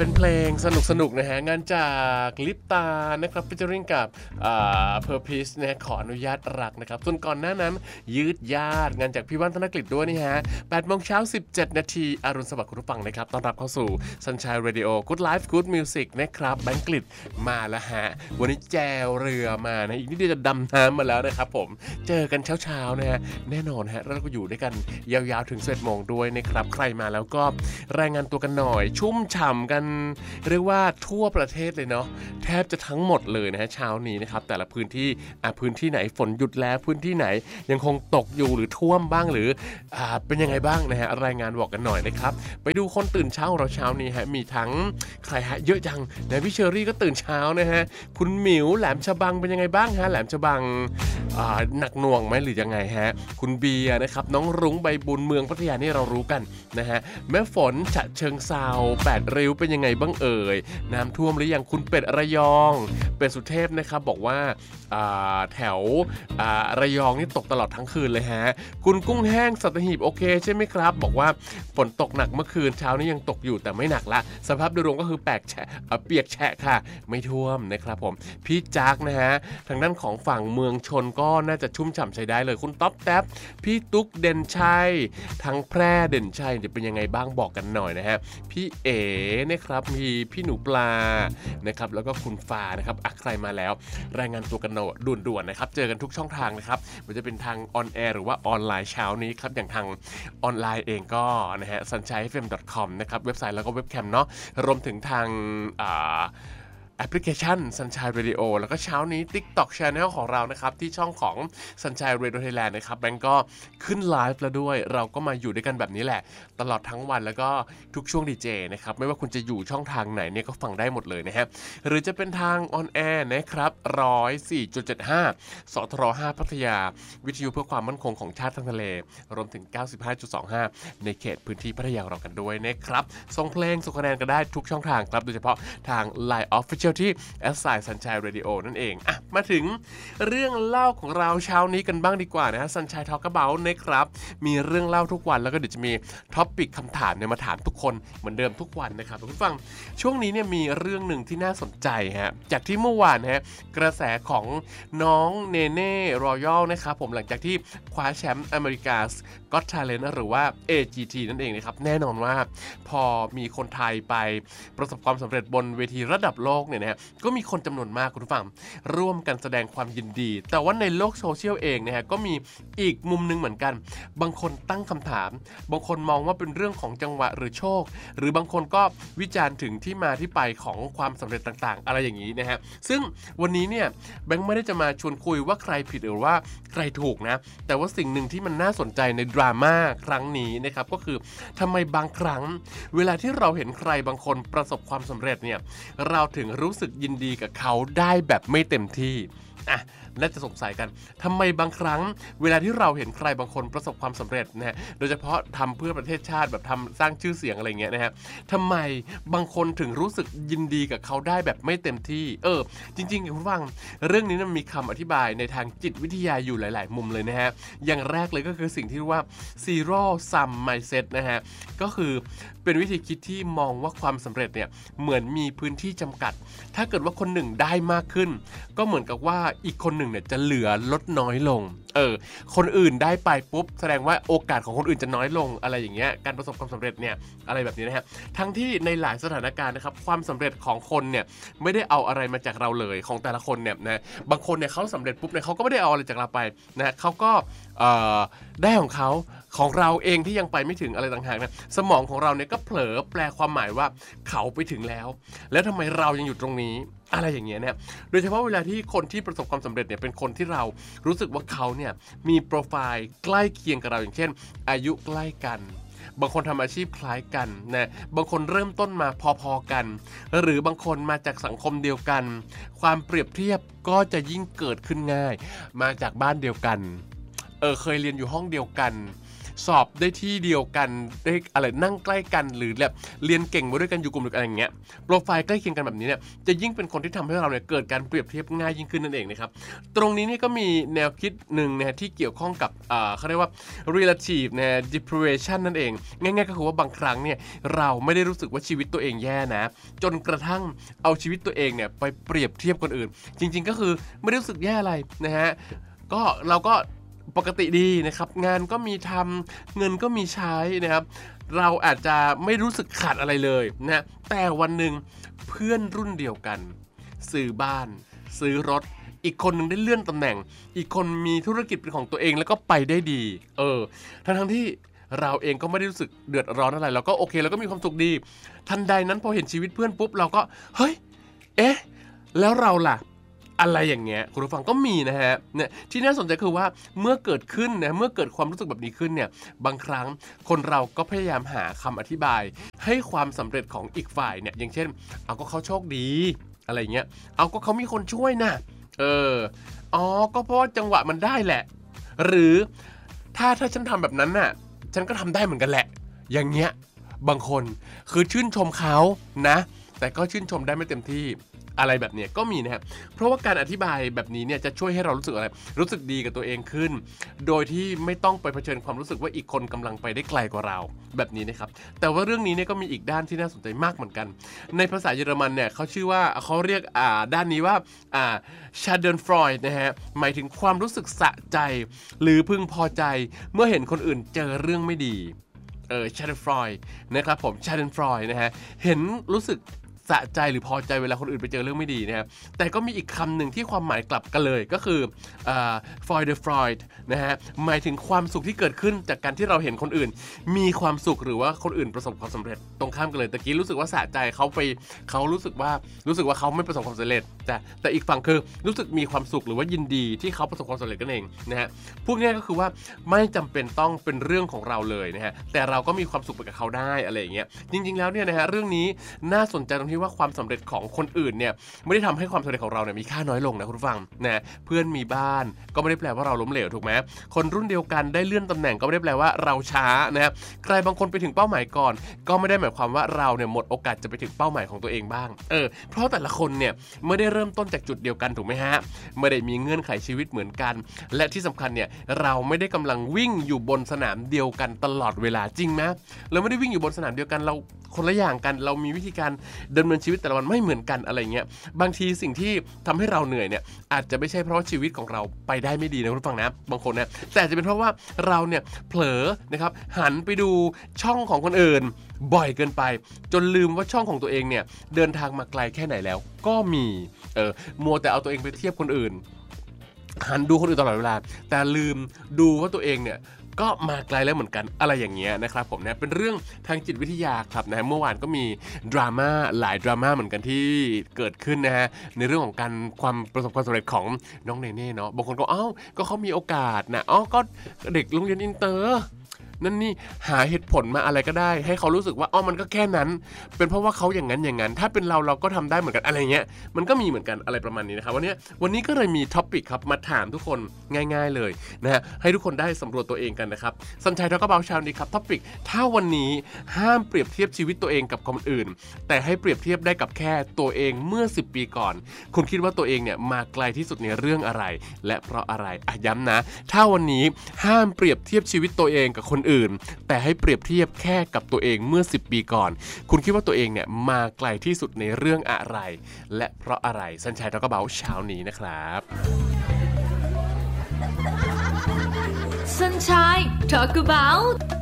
เป็นเพลงสนุกนะฮะงานจากลิปตานะครับฟิชเจอริงกับเพอร์พิสนะขออนุญาตรักนะครับส่วนก่อนหน้านั้นยืดญาติงานจากพี่ว่านธนกฤษด้วยนี่ฮะ8 โมงเช้า 17 นาทีอรุณสวัสดิ์คุณผู้ฟังนะครับต้อนรับเข้าสู่ Sunshine Radio Good Life Good Music นะครับแบงค์กฤษมาแล้วฮะวันนี้แจวเรือมานะอีกนิดเดียวจะดำน้ำมาแล้วนะครับผมเจอกันเช้าๆนะฮะแน่นอนฮะเราก็อยู่ด้วยกันยาวๆถึง11 โมงด้วยนะครับใครมาแล้วก็รายงานตัวกันหน่อยชุ่มฉ่ำกันเรียกว่าทั่วประเทศเลยเนาะแทบจะทั้งหมดเลยนะฮะเช้านี้นะครับแต่ละพื้นที่ไหนฝนหยุดแล้วพื้นที่ไหนยังคงตกอยู่หรือท่วมบ้างหรือเป็นยังไงบ้างนะฮะรายงานบอกกันหน่อยนะครับไปดูคนตื่นเช้าของเราเช้านี้ฮะมีทั้งใครฮะเยอะจังนะพี่เชอรี่ก็ตื่นเช้านะฮะคุณหมิวแหลมฉบังเป็นยังไงบ้างฮะแหลมฉบังหนักหน่วงไหมหรือยังไงฮะคุณเบียร์นะครับน้องรุ้งใบบุญเมืองพัทยานี่เรารู้กันนะฮะแม่ฝนฉะเชิงเซา8 ริ้วเป็นยังไงบ้างเอ่ยน้ำท่วมหรือยังคุณเป็ดระยองเป็ดสุเทพนะครับบอกว่าแถวระยองนี่ตกตลอดทั้งคืนเลยฮะคุณกุ้งแห้งสัตหีบโอเคใช่ไหมครับบอกว่าฝนตกหนักเมื่อคืนเช้านี้ยังตกอยู่แต่ไม่หนักละสภาพโดยรวมก็คือเปียกแฉะค่ะไม่ท่วมนะครับผมพี่จักนะฮะทางด้านของฝั่งเมืองชนก็น่าจะชุ่มฉ่ำใช้ได้เลยคุณต๊อบแท็บพี่ตุ๊กเด่นชัยทั้งแพร่เด่นชัยจะเป็นยังไงบ้างบอกกันหน่อยนะฮะพี่เอ๋นะครับมีพี่หนูปลานะครับแล้วก็คุณฟ้านะครับใครมาแล้วรายงานตัวกันด่วนๆนะครับเจอกันทุกช่องทางนะครับมันจะเป็นทางออนแอร์หรือว่าออนไลน์เช้านี้ครับอย่างทางออนไลน์เองก็นะฮะ sunshinefm.com นะครับเว็บไซต์แล้วก็เว็บแคมเนาะรวมถึงทางแอปพลิเคชัน Sunshine Radio แล้วก็เช้านี้ TikTok Channel ของเรานะครับที่ช่องของ Sunshine Radio Thailand นะครับแบงก์ก็ขึ้นไลฟ์แล้วด้วยเราก็มาอยู่ด้วยกันแบบนี้แหละตลอดทั้งวันแล้วก็ทุกช่วงดีเจนะครับไม่ว่าคุณจะอยู่ช่องทางไหนเนี่ยก็ฟังได้หมดเลยนะฮะหรือจะเป็นทางออนแอร์นะครับ 104.75 สทร5พัทยาวิทยุเพื่อความมั่นคงของชาติทางทะเลรวมถึง 95.25 ในเขตพื้นที่พัทยาเรากันด้วยนะครับส่งเพลงส่งคะแนนกันได้ทุกช่องทางครับโดยเฉพาะทาง Line Officialที่ @Sunshine Radio นั่นเองมาถึงเรื่องเล่าของเราเช้านี้กันบ้างดีกว่านะฮะ Sunshine Talk About นะครับมีเรื่องเล่าทุกวันแล้วก็เดี๋ยวจะมีท็อปปิกคำถามเนี่ยมาถามทุกคนเหมือนเดิมทุกวันนะครับคุณฟังช่วงนี้เนี่ยมีเรื่องหนึ่งที่น่าสนใจฮะจากที่เมื่อวานฮะกระแสของน้องเนเน่รอยัลนะครับผมหลังจากที่คว้าแชมป์อเมริกาGot Talent หรือว่า AGT นั่นเองนะครับแน่นอนว่าพอมีคนไทยไปประสบความสำเร็จบนเวทีระดับโลกเนี่ยนะฮะก็มีคนจำนวนมากคุณผู้ฟังร่วมกันแสดงความยินดีแต่ว่าในโลกโซเชียลเองนะฮะก็มีอีกมุมนึงเหมือนกันบางคนตั้งคำถามบางคนมองว่าเป็นเรื่องของจังหวะหรือโชคหรือบางคนก็วิจารณ์ถึงที่มาที่ไปของความสำเร็จต่างๆอะไรอย่างนี้นะฮะซึ่งวันนี้เนี่ยแบงค์ไม่ได้จะมาชวนคุยว่าใครผิดหรือว่าใครถูกนะแต่ว่าสิ่งหนึ่งที่มันน่าสนใจในดราม่าครั้งนี้นะครับก็คือทำไมบางครั้งเวลาที่เราเห็นใครบางคนประสบความสำเร็จเนี่ยเราถึงรู้สึกยินดีกับเขาได้แบบไม่เต็มที่น่าจะสงสัยกันทำไมบางครั้งเวลาที่เราเห็นใครบางคนประสบความสำเร็จนะฮะโดยเฉพาะทำเพื่อประเทศชาติแบบทำสร้างชื่อเสียงอะไรเงี้ยนะฮะทำไมบางคนถึงรู้สึกยินดีกับเขาได้แบบไม่เต็มที่จริงๆคุณฟังเรื่องนี้มันมีคำอธิบายในทางจิตวิทยาอยู่หลายๆมุมเลยนะฮะอย่างแรกเลยก็คือสิ่งที่เรียกว่า zero sum mindset นะฮะก็คือเป็นวิธีคิดที่มองว่าความสำเร็จเนี่ยเหมือนมีพื้นที่จำกัดถ้าเกิดว่าคนหนึ่งได้มากขึ้นก็เหมือนกับว่าอีกคนหนึ่งเนี่ยจะเหลือลดน้อยลงคนอื่นได้ไปปุ๊บแสดงว่าโอกาสของคนอื่นจะน้อยลงอะไรอย่างเงี้ยการประสบความสำเร็จเนี่ยอะไรแบบนี้นะฮะทั้งที่ในหลายสถานการณ์นะครับความสำเร็จของคนเนี่ยไม่ได้เอาอะไรมาจากเราเลยของแต่ละคนเนี่ยนะบางคนเนี่ยเขาสำเร็จปุ๊บเนี่ยเขาก็ไม่ได้เอาอะไรจากเราไปนะเขาก็ได้ของเราเองที่ยังไปไม่ถึงอะไรต่างหากนะสมองของเราเนี่ยก็เผลอแปลความหมายว่าเขาไปถึงแล้วทำไมเรายังอยู่ตรงนี้อะไรอย่างเงี้ยเนี่ยโดยเฉพาะเวลาที่คนที่ประสบความสำเร็จเนี่ยเป็นคนที่เรารู้สึกว่าเขาเนี่ยมีโปรไฟล์ใกล้เคียงกับเราอย่างเช่นอายุใกล้กันบางคนทำอาชีพคล้ายกันนะบางคนเริ่มต้นมาพอๆกันหรือบางคนมาจากสังคมเดียวกันความเปรียบเทียบก็จะยิ่งเกิดขึ้นง่ายมาจากบ้านเดียวกันเคยเรียนอยู่ห้องเดียวกันสอบได้ที่เดียวกันได้อะไรนั่งใกล้กันหรือแบบเรียนเก่งมาด้วยกันอยู่กลุ่มเดียวกันอะไรอย่างเงี้ยโปรไฟล์ใกล้เคียงกันแบบนี้เนี่ยจะยิ่งเป็นคนที่ทำให้เราเนี่ยเกิดการเปรียบเทียบง่ายยิ่งขึ้นนั่นเองนะครับตรงนี้นี่ก็มีแนวคิดหนึ่งนะที่เกี่ยวข้องกับเขาเรียกว่า relative นะ deprivation นั่นเองง่ายๆก็คือว่าบางครั้งเนี่ยเราไม่ได้รู้สึกว่าชีวิตตัวเองแย่นะจนกระทั่งเอาชีวิตตัวเองเนี่ยไปเปรียบเทียบคนอื่นจริงๆก็คือไม่ได้รู้สึกแย่อะไรนะฮะก็เราก็ปกติดีนะครับงานก็มีทำเงินก็มีใช้นะครับเราอาจจะไม่รู้สึกขาดอะไรเลยนะแต่วันหนึ่งเพื่อนรุ่นเดียวกันซื้อบ้านซื้อรถอีกคนหนึ่งได้เลื่อนตำแหน่งอีกคนมีธุรกิจเป็นของตัวเองแล้วก็ไปได้ดีทั้งที่เราเองก็ไม่ได้รู้สึกเดือดร้อนอะไรเราก็โอเคเราก็มีความสุขดีทันใดนั้นพอเห็นชีวิตเพื่อนปุ๊บเราก็เฮ้ยแล้วเราล่ะอะไรอย่างเงี้ยคุณผู้ฟังก็มีนะฮะเนี่ยที่น่าสนใจคือว่าเมื่อเกิดขึ้นนะเมื่อเกิดความรู้สึกแบบนี้ขึ้นเนี่ยบางครั้งคนเราก็พยายามหาคำอธิบายให้ความสำเร็จของอีกฝ่ายเนี่ยอย่างเช่นเอาก็เขาโชคดีอะไรเงี้ยเอาก็เขามีคนช่วยนะก็เพราะว่าจังหวะมันได้แหละหรือถ้าฉันทำแบบนั้นน่ะฉันก็ทำได้เหมือนกันแหละอย่างเงี้ยบางคนคือชื่นชมเขานะแต่ก็ชื่นชมได้ไม่เต็มที่อะไรแบบนี้ก็มีนะครับเพราะว่าการอธิบายแบบนี้เนี่ยจะช่วยให้เรารู้สึกอะไรรู้สึกดีกับตัวเองขึ้นโดยที่ไม่ต้องไปเผชิญความรู้สึกว่าอีกคนกำลังไปได้ไกลกว่าเราแบบนี้นะครับแต่ว่าเรื่องนี้เนี่ยก็มีอีกด้านที่น่าสนใจมากเหมือนกันในภาษาเยอรมันเนี่ยเขาชื่อว่าเขาเรียกด้านนี้ว่าSchadenfreude นะฮะหมายถึงความรู้สึกสะใจหรือพึงพอใจเมื่อเห็นคนอื่นเจอเรื่องไม่ดีSchadenfreude นะครับผม Schadenfreude นะฮะเห็นรู้สึกสะใจหรือพอใจเวลาคนอื่นไปเจอเรื่องไม่ดีนะครับแต่ก็มีอีกคำหนึ่งที่ความหมายกลับกันเลยก็คือFreude นะฮะหมายถึงความสุขที่เกิดขึ้นจากการที่เราเห็นคนอื่นมีความสุขหรือว่าคนอื่นประสบความสำเร็จตรงข้ามกันเลยตะกี้รู้สึกว่าสะใจเขารู้สึกว่าเขาไม่ประสบความสำเร็จแต่อีกฝั่งคือรู้สึกมีความสุขหรือว่ายินดีที่เขาประสบความสำเร็จกันเองนะฮะพวกนี้ก็คือว่าไม่จำเป็นต้องเป็นเรื่องของเราเลยนะฮะแต่เราก็มีความสุขไปกับเขาได้อะไรอย่างเงี้ยจริงๆแล้วเนี่ยนะฮะเรื่องนี้น่าสนใจตรงที่ว่าความสำเร็จของคนอื่นเนี่ยไม่ได้ทำให้ความสำเร็จของเราเนี่ยมีค่าน้อยลงนะคุณผู้ฟังนะเพื่อนมีบ้านก็ไม่ได้แปลว่าเราล้มเหลวถูกไหมคนรุ่นเดียวกันได้เลื่อนตำแหน่งก็ไม่ได้แปลว่าเราช้านะครับใครบางคนไปถึงเป้าหมายก่อนก็ไม่ได้หมายความว่าเราเนี่ยหมดโอกาสจะไปถึงเป้าหมายของตัวเองบ้างเพราะแต่ละคนเนี่ยไม่ได้เริ่มต้นจากจุดเดียวกันถูกไหมฮะไม่ได้มีเงื่อนไขชีวิตเหมือนกันและที่สำคัญเนี่ยเราไม่ได้กำลังวิ่งอยู่บนสนามเดียวกันตลอดเวลาจริงไหมเราไม่ได้วิ่งอยู่บนสนามเดียวกันเราคนละอย่างกันเรามีวิธีการดำเนินชีวิตแต่ละวันไม่เหมือนกันอะไรเงี้ยบางทีสิ่งที่ทำให้เราเหนื่อยเนี่ยอาจจะไม่ใช่เพราะชีวิตของเราไปได้ไม่ดีนะคุณผู้ฟังนะบางคนนะแต่อาจจะเป็นเพราะว่าเราเนี่ยเผลอนะครับหันไปดูช่องของคนอื่นบ่อยเกินไปจนลืมว่าช่องของตัวเองเนี่ยเดินทางมาไกลแค่ไหนแล้วก็มีมัวแต่เอาตัวเองไปเทียบคนอื่นหันดูคนอื่นตลอดเวลาแต่ลืมดูว่าตัวเองเนี่ยก็มาไกลแล้วเหมือนกันอะไรอย่างเงี้ยนะครับผมนะเป็นเรื่องทางจิตวิทยาครับนะเมื่อวานก็มีดราม่าหลายดราม่าเหมือนกันที่เกิดขึ้นนะฮะในเรื่องของการความประสบความสำเร็จของน้องเนเน่เนาะบางคนก็ก็เขามีโอกาสนะก็เด็กโรงเรียนอินเตอร์นั่นนี่หาเหตุผลมาอะไรก็ได้ให้เขารู้สึกว่ามันก็แค่นั้นเป็นเพราะว่าเขาอย่างนั้นถ้าเป็นเราก็ทำได้เหมือนกันอะไรเงี้ยมันก็มีเหมือนกันอะไรประมาณนี้นะครับวันนี้ก็เลยมีท็อปิกครับมาถามทุกคนง่ายๆเลยนะฮะให้ทุกคนได้สำรวจตัวเองกันนะครับสัญชัยทอล์กเบาท์เช้านี้ครับท็อปิกถ้าวันนี้ห้ามเปรียบเทียบชีวิตตัวเองกับคนอื่นแต่ให้เปรียบเทียบได้กับแค่ตัวเองเมื่อ10 ปีก่อนคุณคิดว่าตัวเองเนี่ยมาไกลที่สุดในเรื่องอะไรและเพราะอะไรย้ำนะถ้าวันนี้ห้ามเปรียบเทียบชีวิตตัวเองกับคนอื่นแต่ให้เปรียบเทียบแค่กับตัวเองเมื่อ10 ปีก่อนคุณคิดว่าตัวเองเนี่ยมาไกลที่สุดในเรื่องอะไรและเพราะอะไรสัญชัยทอล์กเบาท์เช้านี้นะครับ Sunshine Talk About